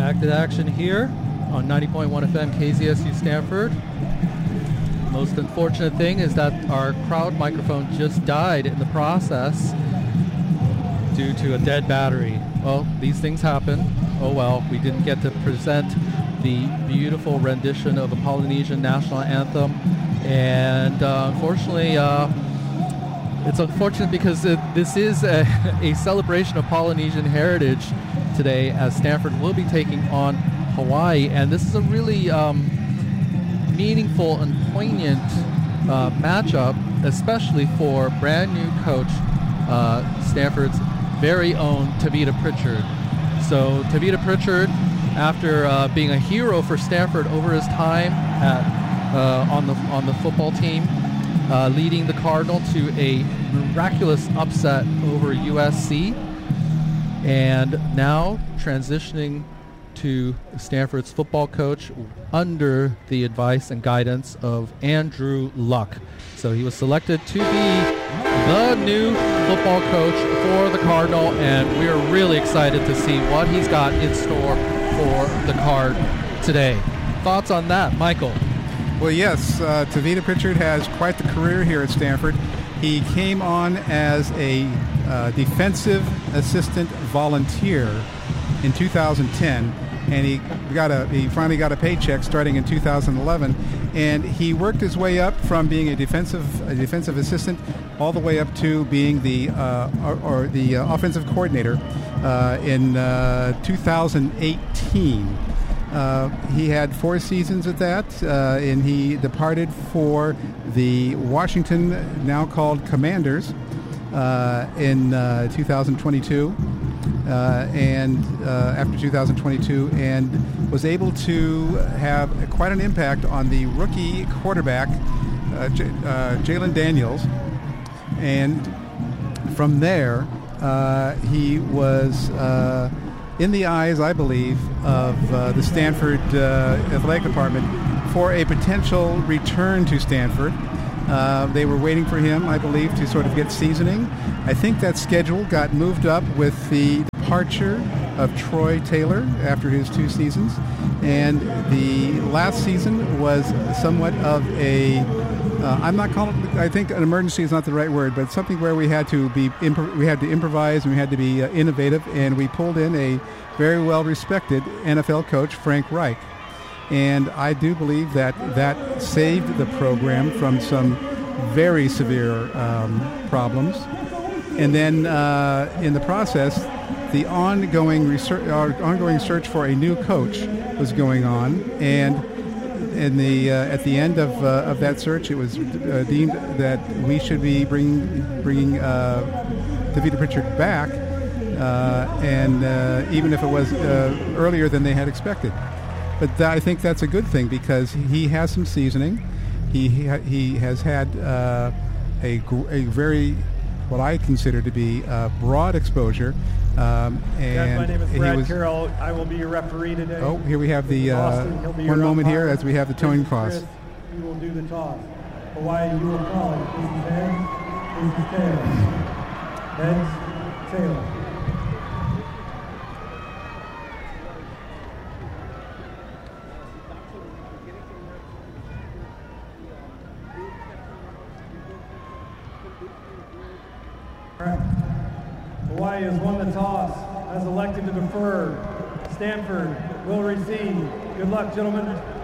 Back to action here on 90.1 FM KZSU Stanford. Most unfortunate thing is that our crowd microphone just died in the process due to a dead battery. Well, these things happen. Oh well, we didn't get to present the beautiful rendition of the Polynesian national anthem, and unfortunately, it's unfortunate because this is a celebration of Polynesian heritage today, as Stanford will be taking on Hawaii, and this is a really meaningful and poignant matchup, especially for brand new coach Stanford's very own Tavita Pritchard. So Tavita Pritchard, after being a hero for Stanford over his time on the football team, leading the Cardinal to a miraculous upset over USC, and now transitioning to Stanford's football coach under the advice and guidance of Andrew Luck. So he was selected to be the new football coach for the Cardinal, and we are really excited to see what he's got in store for the Card today. Thoughts on that, Michael? Well, yes, Tavita Pritchard has quite the career here at Stanford. He came on as a defensive assistant volunteer in 2010, and he finally got a paycheck starting in 2011, and he worked his way up from being a defensive assistant all the way up to being the offensive coordinator in 2018. He had 4 seasons at that, and he departed for the Washington, now called Commanders, in 2022, and after 2022, and was able to have quite an impact on the rookie quarterback, Jalen Daniels, and from there, he was in the eyes, I believe, of the Stanford athletic department for a potential return to Stanford. They were waiting for him, I believe, to sort of get seasoning. I think that schedule got moved up with the departure of Troy Taylor after his 2 seasons. And the last season was somewhat of a, I'm not calling it, I think an emergency is not the right word, but something where we had to improvise and we had to be innovative, and we pulled in a very well-respected NFL coach, Frank Reich. And I do believe that saved the program from some very severe problems. And then in the process, the ongoing search for a new coach was going on, and at the end of that search, it was deemed that we should be bringing Tavita Pritchard back, and even if it was earlier than they had expected. But I think that's a good thing because he has some seasoning. He has had a very, what I consider to be broad exposure. Guys, my name is Brad Carroll. I will be your referee today. Oh, here we have the one moment here as we have the towing cross. You will do the toss. Hawaii, you will call it. This is Taylor. Heads, Taylor. Hawaii has won the toss, has elected to defer. Stanford will receive. Good luck, gentlemen.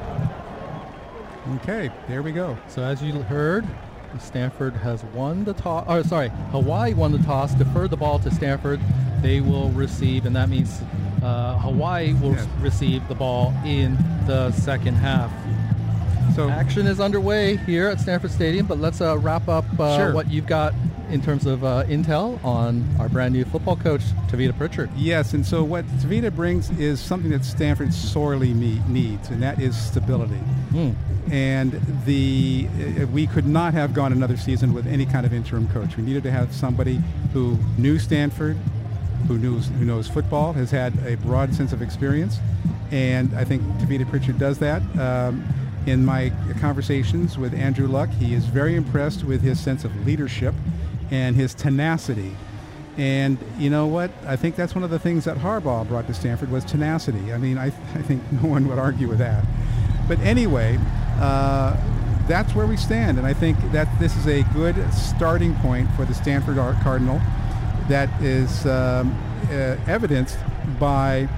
Okay, there we go. So as you heard, Stanford has won the toss. Hawaii won the toss, deferred the ball to Stanford. They will receive, and that means Hawaii will receive the ball in the second half. So action is underway here at Stanford Stadium, but let's wrap up what you've got in terms of intel on our brand new football coach, Tavita Pritchard. Yes, and so what Tavita brings is something that Stanford sorely needs, and that is stability. And we could not have gone another season with any kind of interim coach. We needed to have somebody who knew Stanford, who knows football, has had a broad sense of experience, and I think Tavita Pritchard does that. In my conversations with Andrew Luck, he is very impressed with his sense of leadership and his tenacity. And you know what? I think that's one of the things that Harbaugh brought to Stanford was tenacity. I mean, I think no one would argue with that. But anyway, that's where we stand, and I think that this is a good starting point for the Stanford Cardinal that is evidenced by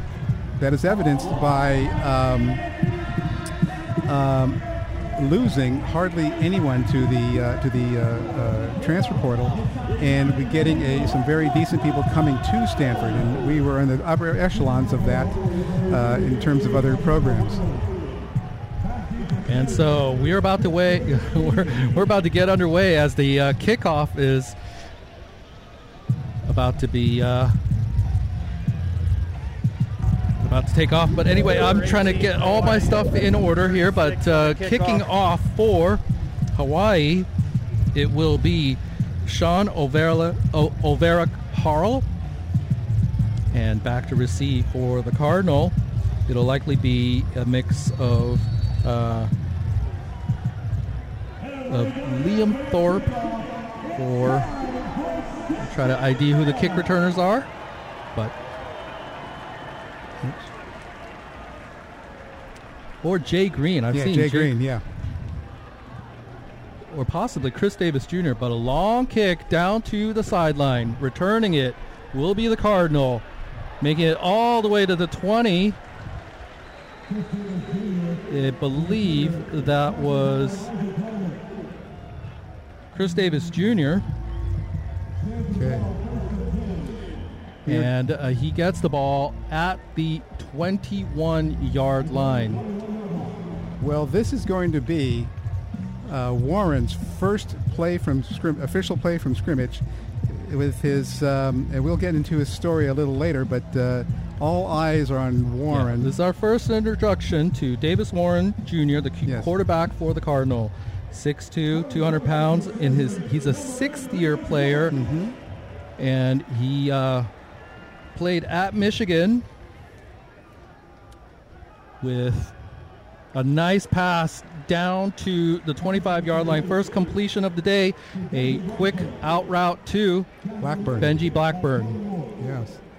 losing hardly anyone to the transfer portal, and we getting some very decent people coming to Stanford, and we were in the upper echelons of that in terms of other programs. And so we're about to we're about to get underway as the kickoff is about to be about to take off. But anyway, I'm trying to get all my stuff in order here. But kicking off for Hawaii, it will be Sean Overa Harl, and back to receive for the Cardinal. It'll likely be a mix of Liam Thorpe for try to ID who the kick returners are, but or Jay Green. I've seen Jay Green, yeah, or possibly Chris Davis Jr. But a long kick down to the sideline. Returning it will be the Cardinal, making it all the way to the 20. I believe that was Chris Davis Jr. Okay. And he gets the ball at the 21-yard line. Well, this is going to be Warren's first play from official play from scrimmage with his, and we'll get into his story a little later, but all eyes are on Warren. Yeah, this is our first introduction to Davis Warren Jr., the quarterback for the Cardinal. 6'2", 200 pounds. He's a sixth-year player, and he played at Michigan with a nice pass down to the 25-yard line. First completion of the day, a quick out route to Blackburn. Benji Blackburn. Yes.